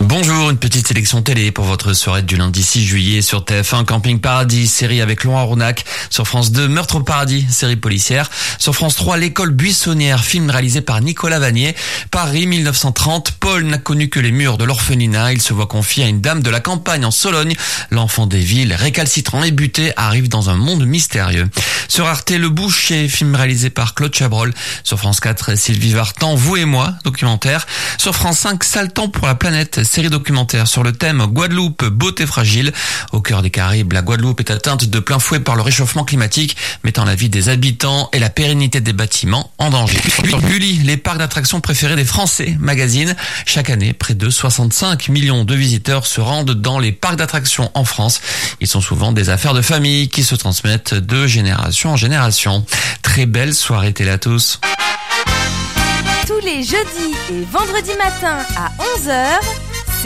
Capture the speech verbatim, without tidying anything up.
Bonjour, une petite sélection télé pour votre soirée du lundi six juillet sur T F un. Camping Paradis, série avec Laurent Ronac. Sur France deux, Meurtre au paradis, série policière. Sur France trois, L'école buissonnière, film réalisé par Nicolas Vanier. Paris mille neuf cent trente, Paul n'a connu que les murs de l'orphelinat. Il se voit confier à une dame de la campagne en Sologne. L'enfant des villes, récalcitrant et buté, arrive dans un monde mystérieux. Sur Arte, Le Boucher, film réalisé par Claude Chabrol. Sur France quatre, Sylvie Vartan, Vous et moi, documentaire. Sur France cinq, Sale temps pour la planète, série documentaire sur le thème Guadeloupe, beauté fragile. Au cœur des Caraïbes, la Guadeloupe est atteinte de plein fouet par le réchauffement climatique, mettant la vie des habitants et la pérennité des bâtiments en danger. Gulli, les parcs d'attractions préférés des Français, magazine. Chaque année, près de soixante-cinq millions de visiteurs se rendent dans les parcs d'attractions en France. Ils sont souvent des affaires de famille qui se transmettent de génération en génération. Très belle soirée télé à tous. Tous les jeudis et vendredis matins à onze heures,